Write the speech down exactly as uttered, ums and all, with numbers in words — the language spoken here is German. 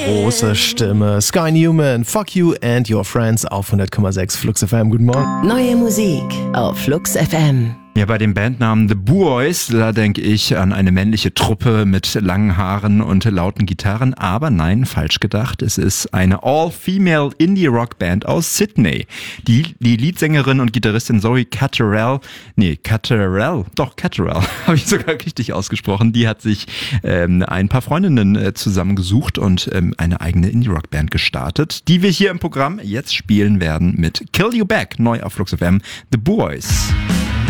große Stimme. Sky Newman, Fuck You and Your Friends auf hundert Komma sechs Flux F M. Guten Morgen. Neue Musik auf Flux F M. Ja, bei dem Bandnamen The Boys, da denke ich an eine männliche Truppe mit langen Haaren und lauten Gitarren. Aber nein, falsch gedacht. Es ist eine All-Female Indie-Rock-Band aus Sydney. Die, die Leadsängerin und Gitarristin Zoe Catterall, nee, Catterall, doch, Catterall, habe ich sogar richtig ausgesprochen. Die hat sich ähm, ein paar Freundinnen äh, zusammengesucht und ähm, eine eigene Indie-Rock-Band gestartet, die wir hier im Programm jetzt spielen werden mit Kill You Back, neu auf Flux F M, The Boys.